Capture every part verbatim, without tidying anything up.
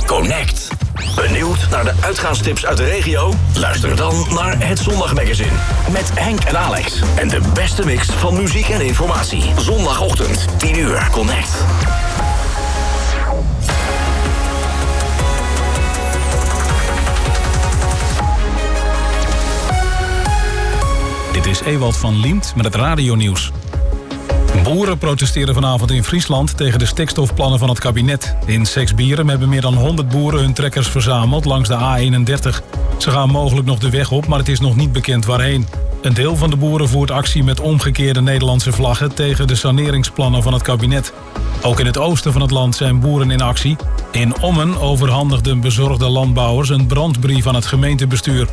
Connect. Benieuwd naar de uitgaanstips uit de regio? Luister dan naar Het Zondagmagazine. Met Henk en Alex. En de beste mix van muziek en informatie. Zondagochtend, tien uur. Connect. Dit is Ewald van Liemt met het radionieuws. Boeren protesteren vanavond in Friesland tegen de stikstofplannen van het kabinet. In Seksbierum hebben meer dan honderd boeren hun trekkers verzameld langs de A eenendertig. Ze gaan mogelijk nog de weg op, maar het is nog niet bekend waarheen. Een deel van de boeren voert actie met omgekeerde Nederlandse vlaggen tegen de saneringsplannen van het kabinet. Ook in het oosten van het land zijn boeren in actie. In Ommen overhandigden bezorgde landbouwers een brandbrief aan het gemeentebestuur.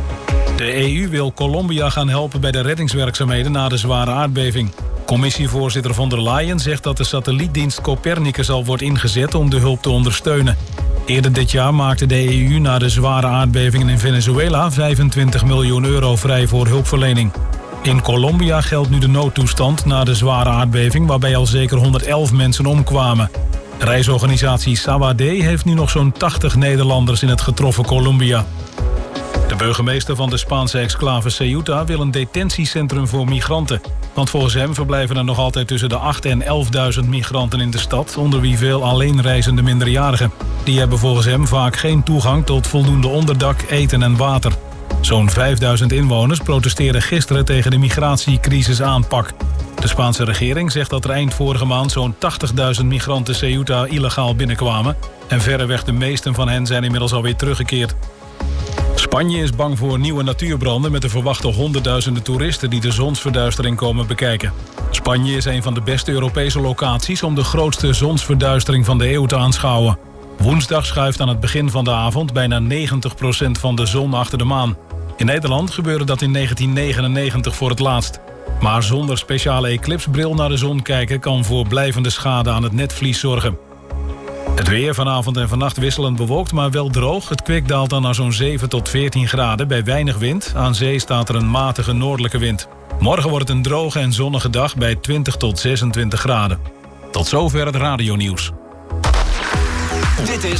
De E U wil Colombia gaan helpen bij de reddingswerkzaamheden na de zware aardbeving. Commissievoorzitter von der Leyen zegt dat de satellietdienst Copernicus al wordt ingezet om de hulp te ondersteunen. Eerder dit jaar maakte de E U na de zware aardbevingen in Venezuela vijfentwintig miljoen euro vrij voor hulpverlening. In Colombia geldt nu de noodtoestand na de zware aardbeving, waarbij al zeker honderdelf mensen omkwamen. Reisorganisatie Sawade heeft nu nog zo'n tachtig Nederlanders in het getroffen Colombia. De burgemeester van de Spaanse exclave Ceuta wil een detentiecentrum voor migranten. Want volgens hem verblijven er nog altijd tussen de acht en elfduizend migranten in de stad, onder wie veel alleenreizende minderjarigen. Die hebben volgens hem vaak geen toegang tot voldoende onderdak, eten en water. Zo'n vijfduizend inwoners protesteerden gisteren tegen de migratiecrisisaanpak. De Spaanse regering zegt dat er eind vorige maand zo'n tachtigduizend migranten Ceuta illegaal binnenkwamen. En verreweg de meesten van hen zijn inmiddels alweer teruggekeerd. Spanje is bang voor nieuwe natuurbranden met de verwachte honderdduizenden toeristen die de zonsverduistering komen bekijken. Spanje is een van de beste Europese locaties om de grootste zonsverduistering van de eeuw te aanschouwen. Woensdag schuift aan het begin van de avond bijna negentig procent van de zon achter de maan. In Nederland gebeurde dat in negentien negenennegentig voor het laatst. Maar zonder speciale eclipsbril naar de zon kijken kan voor blijvende schade aan het netvlies zorgen. Het weer vanavond en vannacht wisselend bewolkt, maar wel droog. Het kwik daalt dan naar zo'n zeven tot veertien graden bij weinig wind. Aan zee staat er een matige noordelijke wind. Morgen wordt het een droge en zonnige dag bij twintig tot zesentwintig graden. Tot zover het radionieuws. Dit is